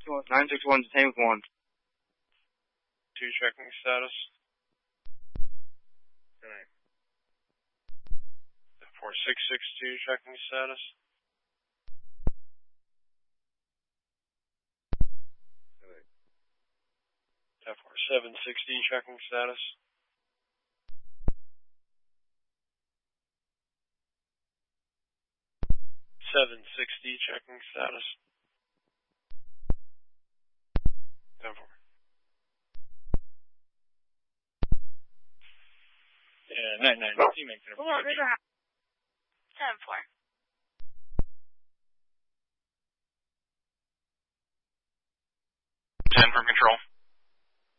961 detain with 1. 2 checking status. 4662 checking status. 760 checking status. 760 checking status. 10-4. Yeah, 9-9. Team make it. 10-4. 10 for control.